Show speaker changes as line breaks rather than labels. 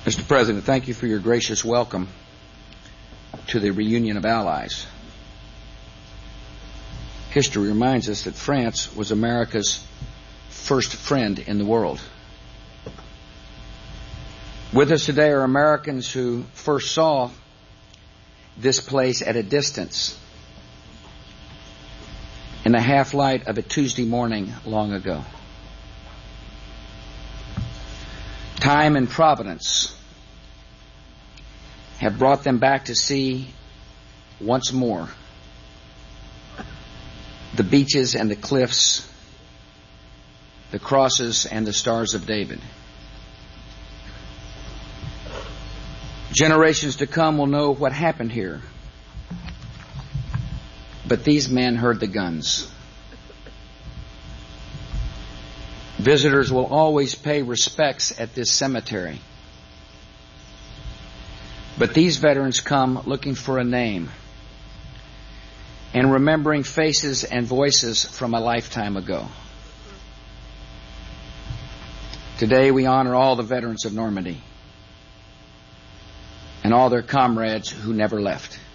Mr. President, thank you for your gracious welcome to the reunion of allies. History reminds us that France was America's first friend in the world. With us today are Americans who first saw this place at a distance in the half-light of a Tuesday morning long ago. Time and providence have brought them back to see once more the beaches and the cliffs, the crosses and the stars of David. Generations to come will know what happened here. But these men heard the guns. Visitors will always pay respects at this cemetery. But these veterans come looking for a name and remembering faces and voices from a lifetime ago. Today we honor all the veterans of Normandy and all their comrades who never left.